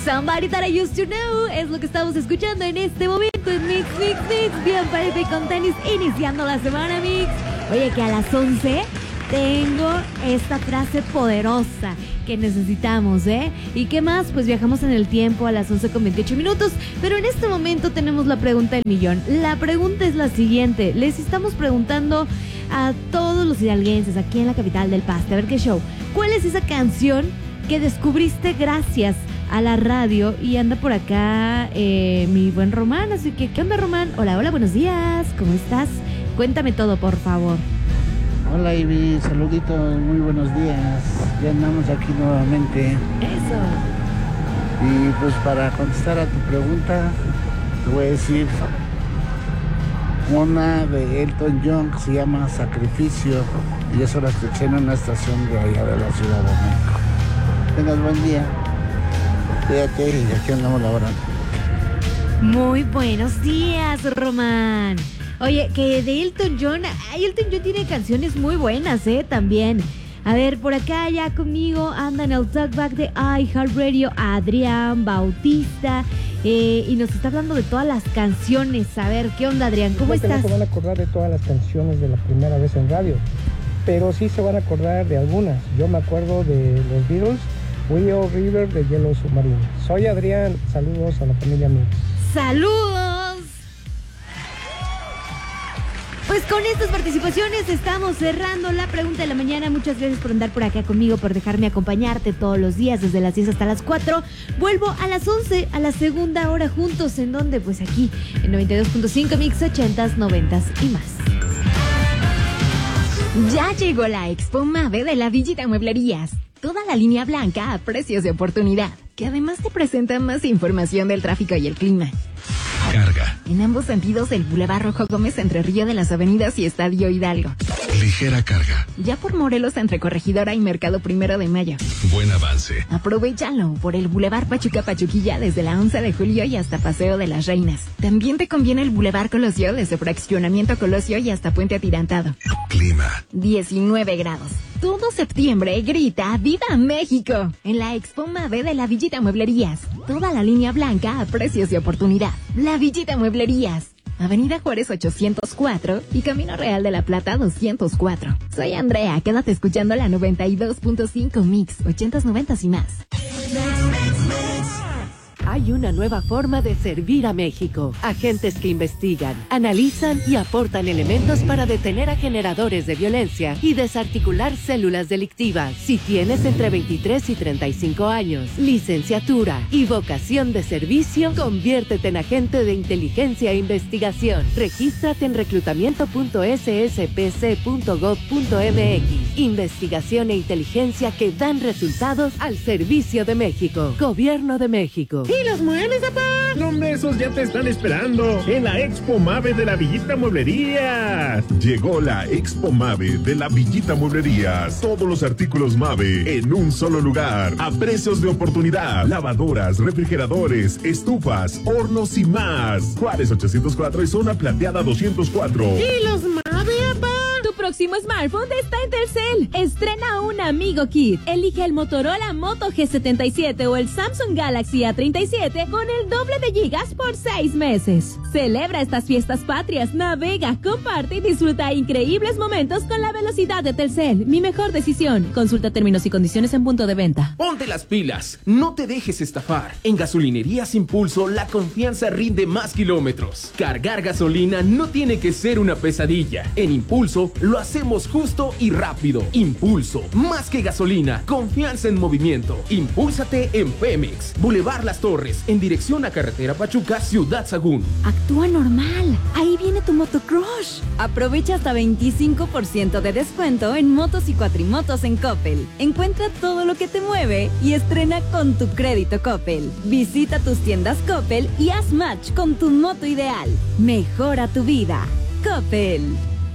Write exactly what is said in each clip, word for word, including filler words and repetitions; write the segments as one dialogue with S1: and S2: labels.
S1: Somebody That I Used to Know es lo que estamos escuchando en este momento en Mix, Mix, Mix. Bien, parece con tenis iniciando la semana, Mix. Oye, que a las once tengo esta frase poderosa que necesitamos, ¿eh? ¿Y qué más? Pues viajamos en el tiempo a las once con veintiocho minutos, pero en este momento tenemos la pregunta del millón. La pregunta es la siguiente. Les estamos preguntando a todos los hidalguenses aquí en la capital del Paste, a ver qué show. ¿Cuál es esa canción que descubriste gracias a la radio? Y anda por acá eh, mi buen Román, así que ¿qué onda, Román? Hola, hola, buenos días, ¿cómo estás? Cuéntame todo, por favor.
S2: Hola, Ivy, saluditos, muy buenos días. Ya andamos aquí nuevamente.
S1: Eso.
S2: Y pues para contestar a tu pregunta, te voy a decir una de Elton John que se llama Sacrificio, y eso la escuché en una estación de allá de la Ciudad de México. Tengas buen día, cuídate y aquí andamos la hora.
S1: Muy buenos días, Román. Oye, que de Elton John, ay, Elton John tiene canciones muy buenas, ¿eh? También. A ver, por acá ya conmigo anda en el talkback de iHeartRadio Adrián Bautista, eh, y nos está hablando de todas las canciones. A ver, ¿qué onda, Adrián? ¿Cómo
S3: estás? No se van a acordar de todas las canciones de la primera vez en radio, pero sí se van a acordar de algunas. Yo me acuerdo de los Beatles, Willow River de Yellow Submarine. Soy Adrián, saludos a la familia Mix.
S1: ¡Saludos! Pues con estas participaciones estamos cerrando la pregunta de la mañana. Muchas gracias por andar por acá conmigo, por dejarme acompañarte todos los días desde las diez hasta las cuatro. Vuelvo a las once, a la segunda hora juntos. ¿En donde? Pues aquí, en noventa y dos punto cinco Mix, ochentas, noventas y más.
S4: Ya llegó la Expo Mave de la Villita Mueblerías. Toda la línea blanca a precios de oportunidad, que además te presenta más información del tráfico y el clima.
S5: Carga.
S4: En ambos sentidos, el Boulevard Rojo Gómez entre Río de las Avenidas y Estadio Hidalgo.
S5: Ligera carga.
S4: Ya por Morelos entre Corregidora y Mercado Primero de Mayo.
S5: Buen avance.
S4: Aprovechalo por el Boulevard Pachuca Pachuquilla desde la once de julio y hasta Paseo de las Reinas. También te conviene el Boulevard Colosio desde Fraccionamiento Colosio y hasta Puente Atirantado.
S5: Clima.
S4: diecinueve grados. Todo septiembre grita ¡Viva México! En la Expo Mave de la Villita Mueblerías. Toda la línea blanca a precios de oportunidad. La Villita Mueblerías. Avenida Juárez ochocientos cuatro y Camino Real de la Plata doscientos cuatro. Soy Andrea, quédate escuchando la noventa y dos punto cinco Mix, ochentas, noventas y más.
S6: Hay una nueva forma de servir a México. Agentes que investigan, analizan y aportan elementos para detener a generadores de violencia y desarticular células delictivas. Si tienes entre veintitrés y treinta y cinco años, licenciatura y vocación de servicio, conviértete en agente de inteligencia e investigación. Regístrate en reclutamiento punto s s p c punto gov punto m x. Investigación e inteligencia que dan resultados al servicio de México. Gobierno de México.
S7: ¿Y los muebles, papá? No, hombre, esos ya te están esperando en la Expo Mave de la Villita Mueblerías.
S8: Llegó la Expo Mave de la Villita Mueblerías. Todos los artículos Mave en un solo lugar. A precios de oportunidad. Lavadoras, refrigeradores, estufas, hornos y más. Juárez ochocientos cuatro y Zona Plateada doscientos cuatro.
S7: ¿Y los Mave, papá?
S9: Tu próximo smartphone está en Telcel. Estrena un Amigo Kit. Elige el Motorola Moto G setenta y siete o el Samsung Galaxy A treinta y siete con el doble de gigas por seis meses. Celebra estas fiestas patrias, navega, comparte y disfruta increíbles momentos con la velocidad de Telcel. Mi mejor decisión. Consulta términos y condiciones en punto de venta.
S10: Ponte las pilas, no te dejes estafar. En Gasolinerías Impulso la confianza rinde más kilómetros. Cargar gasolina no tiene que ser una pesadilla. En Impulso lo hacemos justo y rápido. Impulso, más que gasolina, confianza en movimiento. Impúlsate en Pemex, Boulevard Las Torres, en dirección a Carretera Pachuca, Ciudad Sagún.
S9: Actúa normal, ahí viene tu motocrush. Aprovecha hasta veinticinco por ciento de descuento en motos y cuatrimotos en Coppel. Encuentra todo lo que te mueve y estrena con tu crédito Coppel. Visita tus tiendas Coppel y haz match con tu moto ideal. Mejora tu vida. Coppel.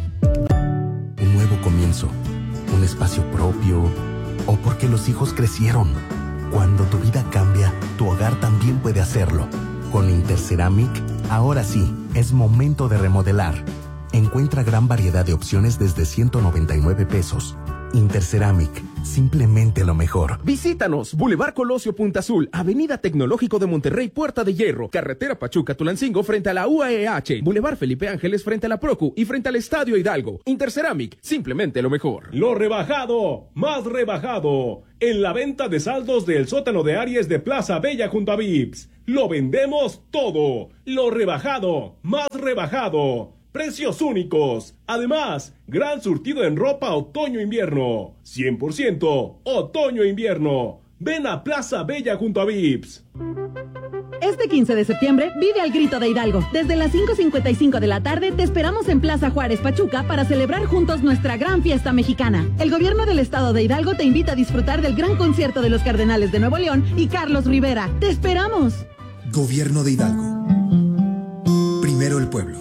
S11: Un nuevo comienzo, un espacio propio, o porque los hijos crecieron. Cuando tu vida cambia, tu hogar también puede hacerlo. Con Interceramic, ahora sí, es momento de remodelar. Encuentra gran variedad de opciones desde ciento noventa y nueve pesos. Interceramic, simplemente lo mejor.
S10: Visítanos, Boulevard Colosio Punta Azul, Avenida Tecnológico de Monterrey, Puerta de Hierro, Carretera Pachuca-Tulancingo frente a la U A E H, Boulevard Felipe Ángeles frente a la Procu y frente al Estadio Hidalgo. Interceramic, simplemente lo mejor.
S12: Lo rebajado, más rebajado, en la venta de saldos del sótano de Aries de Plaza Bella junto a Vips. Lo vendemos todo. Lo rebajado, más rebajado. Precios únicos. Además, gran surtido en ropa otoño-invierno. cien por ciento otoño-invierno. Ven a Plaza Bella junto a Vips.
S13: Este quince de septiembre vive al grito de Hidalgo. Desde las cinco cincuenta y cinco de la tarde te esperamos en Plaza Juárez, Pachuca, para celebrar juntos nuestra gran fiesta mexicana. El gobierno del estado de Hidalgo te invita a disfrutar del gran concierto de los Cardenales de Nuevo León y Carlos Rivera. ¡Te esperamos!
S14: Gobierno de Hidalgo. Primero el pueblo.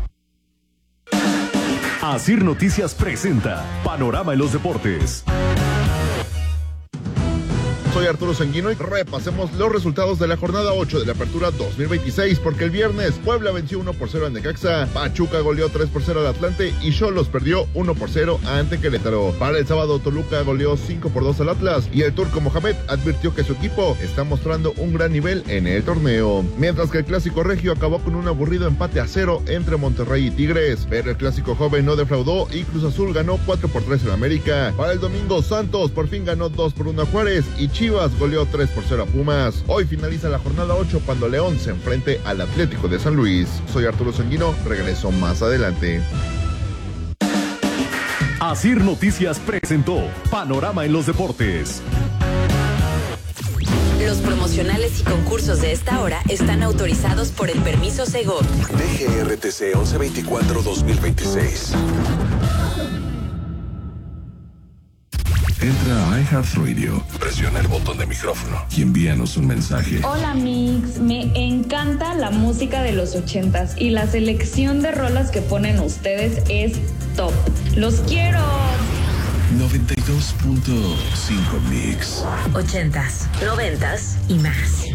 S15: Asir Noticias presenta Panorama en los Deportes.
S16: Soy Arturo Sanguino y repasemos los resultados de la jornada ocho de la Apertura dos mil veintiséis, porque el viernes Puebla venció uno por cero a Necaxa, Pachuca goleó tres por cero al Atlante y Xolos perdió uno por cero ante Querétaro. Para el sábado, Toluca goleó cinco por dos al Atlas y el Turco Mohamed advirtió que su equipo está mostrando un gran nivel en el torneo. Mientras que el Clásico Regio acabó con un aburrido empate a cero entre Monterrey y Tigres, pero el Clásico Joven no defraudó y Cruz Azul ganó cuatro por tres en América. Para el domingo, Santos por fin ganó dos por uno a Juárez y Chivas goleó tres por cero a Pumas. Hoy finaliza la jornada ocho cuando León se enfrente al Atlético de San Luis. Soy Arturo Sanguino, regreso más adelante.
S15: Asir Noticias presentó Panorama en los Deportes.
S17: Los promocionales y concursos de esta hora están autorizados por el permiso Segov.
S5: D G R T C once veinticuatro dos mil veintiséis. Entra a iHeartRadio, presiona el botón de micrófono y envíanos un mensaje.
S18: Hola Mix, me encanta la música de los ochentas y la selección de rolas que ponen ustedes es top. ¡Los quiero!
S5: noventa y dos punto cinco Mix.
S17: Ochentas, noventas y más.